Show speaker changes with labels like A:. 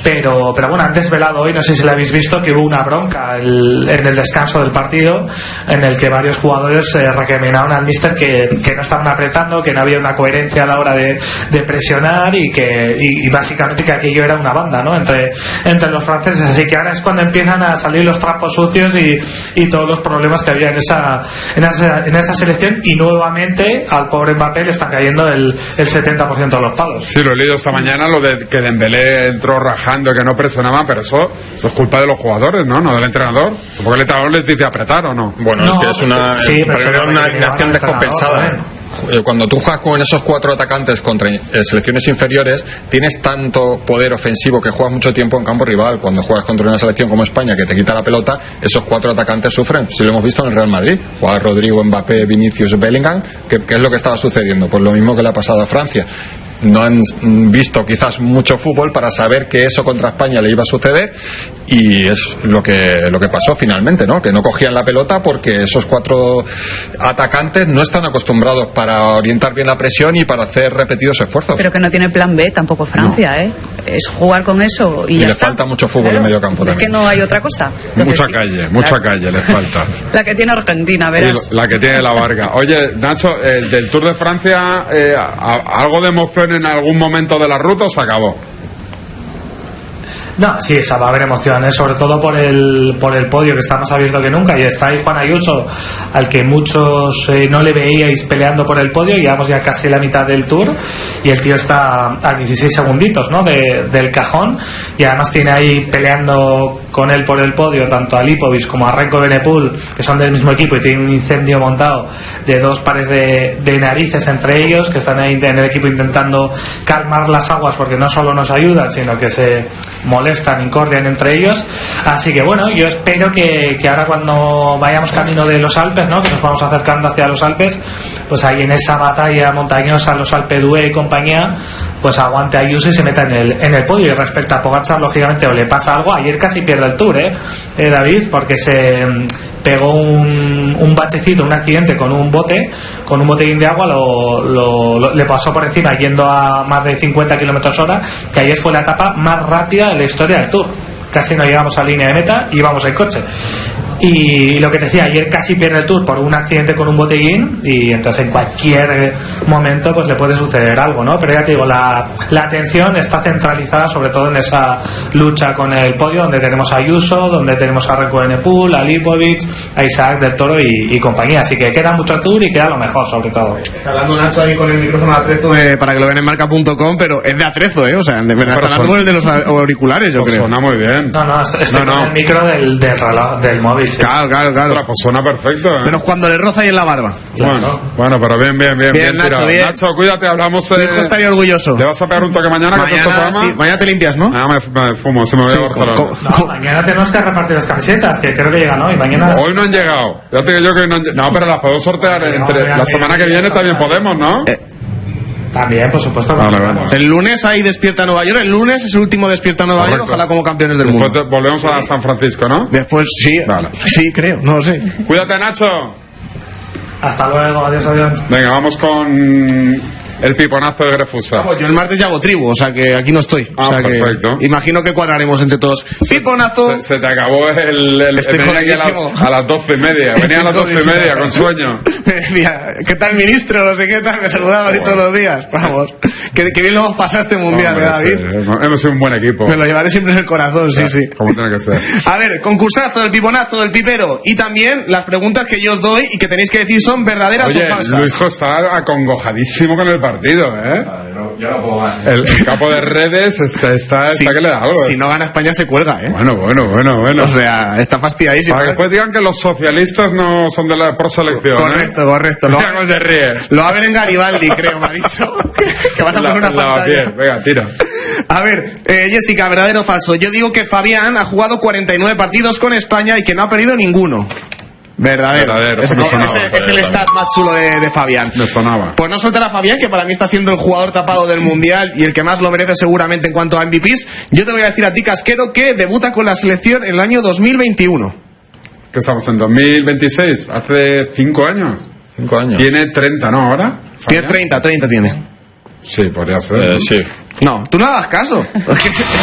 A: pero bueno, han desvelado hoy, no sé si lo habéis visto, que hubo una bronca en el descanso del partido en el que varios jugadores recriminaron al míster que no estaban apretando, que no había una coherencia a la hora de presionar y básicamente que aquello era una banda, ¿no? entre los franceses. Así que ahora es cuando empiezan a salir los trapos sucios y todos los problemas que había en esa selección, y nuevamente al pobre Mbappé le está cayendo el 70% de los palos.
B: Sí, lo he leído esta mañana, lo de que Dembélé entró rajando, que no presionaba, pero eso es culpa de los jugadores, ¿no? No del entrenador. Porque el entrenador les dice apretar, ¿o no?
C: Bueno, es que es una alineación descompensada, Cuando tú juegas con esos 4 atacantes contra selecciones inferiores, tienes tanto poder ofensivo que juegas mucho tiempo en campo rival. Cuando juegas contra una selección como España que te quita la pelota, esos 4 atacantes sufren. Si lo hemos visto en el Real Madrid, juega Rodrigo, Mbappé, Vinicius, Bellingham, ¿qué es lo que estaba sucediendo? Pues lo mismo que le ha pasado a Francia. No han visto quizás mucho fútbol para saber que eso contra España le iba a suceder, y es lo que pasó finalmente, ¿no? Que no cogían la pelota porque esos 4 atacantes no están acostumbrados para orientar bien la presión y para hacer repetidos esfuerzos.
D: Pero que no tiene plan B tampoco Francia, ¿eh? Es jugar con eso y ya
C: le
D: está.
C: falta mucho fútbol en medio campo también.
D: Es que no hay otra cosa. Entonces,
B: mucha calle le falta.
D: La que tiene Argentina, verás.
B: La que tiene la Varga. Oye, Nacho, del Tour de Francia, ¿algo de emoción en algún momento de la ruta o se acabó?
A: No, sí, va a haber emociones, sobre todo por el podio, que está más abierto que nunca, y está ahí Juan Ayuso, al que muchos no le veíais peleando por el podio. Llevamos ya casi la mitad del Tour y el tío está a 16 segunditos, ¿no? del cajón, y además tiene ahí peleando con él por el podio tanto a Lipovic como a Remco Evenepoel, que son del mismo equipo, y tiene un incendio montado de 2 pares de narices entre ellos, que están ahí en el equipo intentando calmar las aguas, porque no solo nos ayudan, sino que se molestan, incordian entre ellos. Así que bueno, yo espero que ahora cuando vayamos camino de los Alpes, ¿no? Que nos vamos acercando hacia los Alpes, pues ahí en esa batalla montañosa, los Alpes d'Huez y compañía, pues aguante Ayuso y se meta en el podio. Y respecto a Pogačar, lógicamente, o le pasa algo, ayer casi pierde el Tour, David, porque se pegó un bachecito, un accidente con un botellín de agua, le pasó por encima yendo a más de 50 km/h, que ayer fue la etapa más rápida de la historia del Tour. Casi no llegamos a línea de meta y íbamos en coche. Y lo que te decía, ayer casi pierde el Tour por un accidente con un botellín, y entonces en cualquier momento pues le puede suceder algo, ¿no? Pero ya te digo, la atención está centralizada sobre todo en esa lucha con el podio, donde tenemos a Ayuso, donde tenemos a Remco Evenepoel, a Lipovic, a Isaac del Toro y compañía. Así que queda mucho Tour y queda lo mejor, sobre todo.
E: Está hablando Nacho ahí con el micrófono de Atrezo para que lo vean en marca.com, pero es de Atrezo, o sea, de verdad está hablando con el de los auriculares, yo creo.
B: Suena muy bien.
A: No, estoy con el micro del reloj, del móvil. Sí.
B: Claro. Pues suena perfecto,
E: Pero cuando le roza ahí en la barba.
B: Claro. Bueno, pero bien
E: Nacho, bien.
B: Nacho, cuídate, hablamos.
E: Tu hijo estaría orgulloso.
B: ¿Le vas a pegar un toque mañana?
E: Sí, mañana te limpias, ¿no?
B: Mañana me fumo, si me voy a Barcelona.
A: No, mañana tenemos que repartir las camisetas, que creo que llegan hoy. Mañana.
B: Hoy no han llegado. Ya te digo yo que no han llegado. No, pero las podemos sortear la semana que viene también podemos, ¿no?
A: También, por supuesto.
B: Vale.
E: El lunes hay Despierta Nueva York. El lunes es el último Despierta Nueva York. Ojalá como campeones del mundo.
B: Después volvemos a San Francisco, ¿no?
E: Después sí.
B: Vale.
E: Sí, creo. No lo sé.
B: Cuídate, Nacho.
A: Hasta luego. Adiós.
B: Venga, vamos con el piponazo de Grefusa.
E: Yo el martes ya hago tribu, o sea que aquí no estoy.
B: Ah,
E: o sea
B: perfecto.
E: Que imagino que cuadraremos entre todos. Piponazo.
B: Se te acabó el venía aquí a las 12:30. Venía a las 12:30 con sueño.
E: Mira, ¿qué tal, ministro? No sé qué tal. Me saludaba así todos los días. Vamos. Que bien lo hemos pasado este mundial, David.
B: Hemos sido un buen equipo.
E: Me lo llevaré siempre en el corazón, sí.
B: Como tiene que ser.
E: A ver, concursazo del piponazo, del pipero. Y también las preguntas que yo os doy y que tenéis que decir son verdaderas o falsas.
B: Luisjo está acongojadísimo con el partido,
F: Yo no puedo ganar.
B: El capo de redes está que le da algo.
E: Si no gana España se cuelga,
B: Bueno.
E: O sea, está fastidiadísimo.
B: Para que después digan que los socialistas no son de la proselección.
E: Correcto. Lo va a ver en Garibaldi, creo, me ha dicho. Que van a poner una pantalla.
B: Venga, tira.
E: A ver, Jessica, ¿verdadero o falso? Yo digo que Fabián ha jugado 49 partidos con España y que no ha perdido ninguno. Verdadero. Es el stats más chulo de Fabián.
B: Me sonaba.
E: Pues no soltar a Fabián, que para mí está siendo el jugador tapado del Mundial y el que más lo merece seguramente en cuanto a MVPs. Yo te voy a decir a ti, Casquero, que debuta con la selección en el año 2021.
B: ¿Qué estamos en 2026? Hace 5 años.
C: 5 años.
B: Tiene 30, ¿no? Ahora.
E: Tiene 30 tiene.
B: Sí, podría ser.
C: Sí.
E: No, tú no hagas caso.